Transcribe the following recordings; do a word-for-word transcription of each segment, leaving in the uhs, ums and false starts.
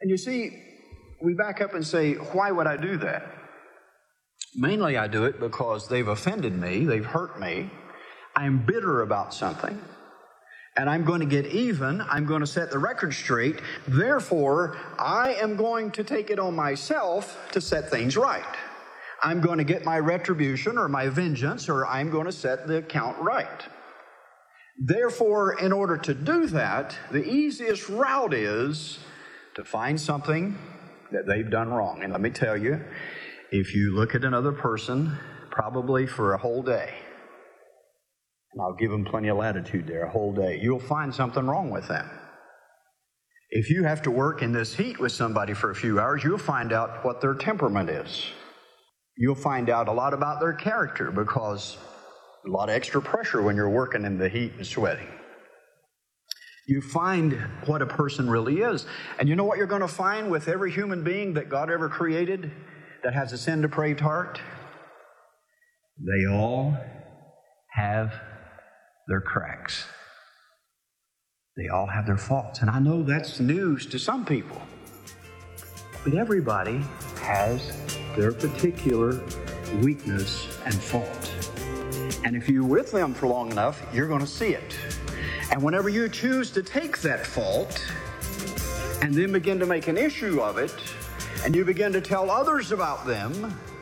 And you see, we back up and say, why would I do that? Mainly I do it because they've offended me, they've hurt me, I'm bitter about something, and I'm going to get even, I'm going to set the record straight, therefore I am going to take it on myself to set things right. I'm going to get my retribution or my vengeance, or I'm going to set the account right. Therefore, in order to do that, the easiest route is to find something that they've done wrong. And let me tell you, if you look at another person, probably for a whole day, and I'll give them plenty of latitude there, a whole day, you'll find something wrong with them. If you have to work in this heat with somebody for a few hours, you'll find out what their temperament is. You'll find out a lot about their character, because a lot of extra pressure when you're working in the heat and sweating. You find what a person really is. And you know what you're going to find with every human being that God ever created that has a sin-depraved heart? They all have their cracks. They all have their faults. And I know that's news to some people. But everybody has their particular weakness and fault. And if you're with them for long enough, you're going to see it. And whenever you choose to take that fault and then begin to make an issue of it, and you begin to tell others about them,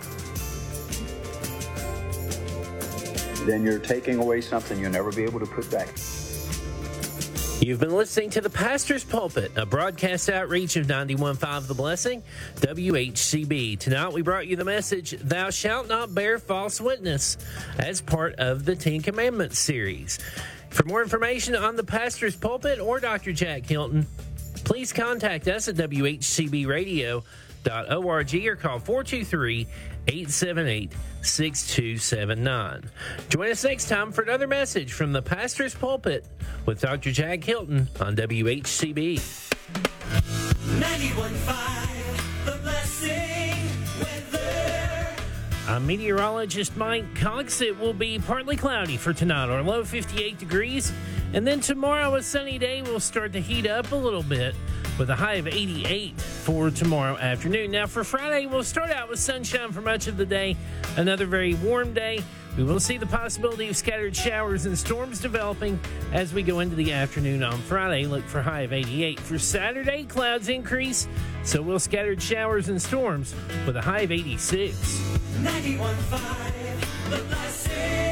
then you're taking away something you'll never be able to put back. You've been listening to The Pastor's Pulpit, a broadcast outreach of ninety-one point five The Blessing, W H C B. Tonight we brought you the message, Thou Shalt Not Bear False Witness, as part of the Ten Commandments series. For more information on The Pastor's Pulpit or Doctor Jack Hilton, please contact us at w h c b radio dot org or call four two three, eight seven eight, six two seven nine. Join us next time for another message from The Pastor's Pulpit with Doctor Jack Hilton on W H C B. ninety-one point five The Blessing weather. I'm meteorologist Mike Cox. It will be partly cloudy for tonight. Our low fifty-eight degrees. And then tomorrow, a sunny day, will start to heat up a little bit with a high of eighty-eight for tomorrow afternoon. Now, for Friday, we'll start out with sunshine for much of the day. Another very warm day. We will see the possibility of scattered showers and storms developing as we go into the afternoon on Friday. Look for a high of eighty-eight. For Saturday, clouds increase, so will scattered showers and storms with a high of eighty-six. ninety-one point five The Blessing.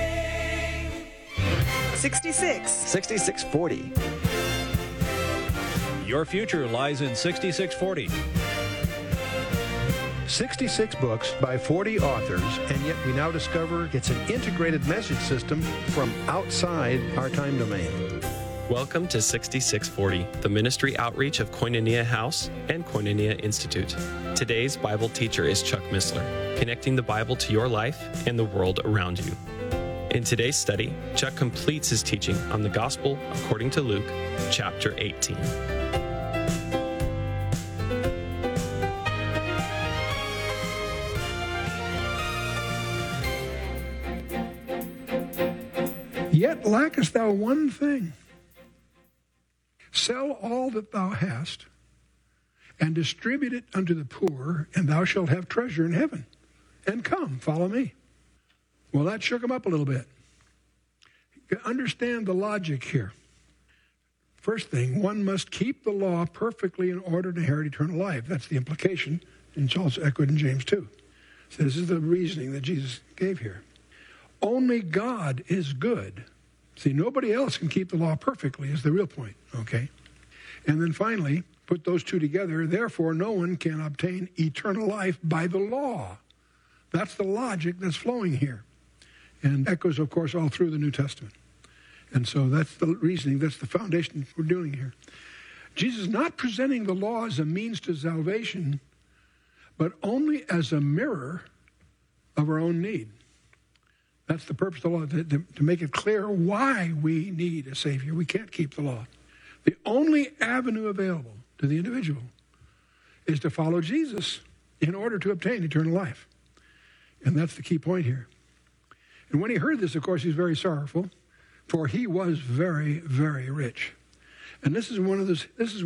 sixty-six. sixty-six forty. Your future lies in sixty-six forty. sixty-six books by forty authors, and yet we now discover it's an integrated message system from outside our time domain. Welcome to sixty-six forty, the ministry outreach of Koinonia House and Koinonia Institute. Today's Bible teacher is Chuck Missler, connecting the Bible to your life and the world around you. In today's study, Chuck completes his teaching on the Gospel according to Luke, chapter eighteen. Yet lackest thou one thing. Sell all that thou hast, and distribute it unto the poor, and thou shalt have treasure in heaven. And come, follow me. Well, that shook him up a little bit. You understand the logic here. First thing, one must keep the law perfectly in order to inherit eternal life. That's the implication, and it's also echoed in James two. So this is the reasoning that Jesus gave here. Only God is good. See, nobody else can keep the law perfectly is the real point, okay? And then finally, put those two together, therefore no one can obtain eternal life by the law. That's the logic that's flowing here. And echoes, of course, all through the New Testament. And so that's the reasoning, that's the foundation we're doing here. Jesus is not presenting the law as a means to salvation, but only as a mirror of our own need. That's the purpose of the law, to, to, to make it clear why we need a Savior. We can't keep the law. The only avenue available to the individual is to follow Jesus in order to obtain eternal life. And that's the key point here. And when he heard this, of course, he's very sorrowful, for he was very, very rich. And this is one of those, this is